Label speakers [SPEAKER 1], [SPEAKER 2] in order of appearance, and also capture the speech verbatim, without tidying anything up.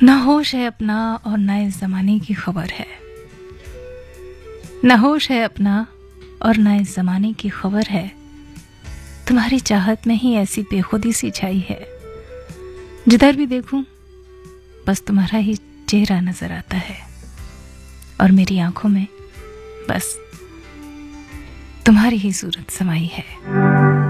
[SPEAKER 1] ना होश है अपना और ना इस जमाने की खबर है। ना होश है अपना और ना इस जमाने की खबर है। तुम्हारी चाहत में ही ऐसी बेखुदी सी छाई है। जिधर भी देखूं बस तुम्हारा ही चेहरा नजर आता है और मेरी आंखों में बस तुम्हारी ही सूरत समाई है।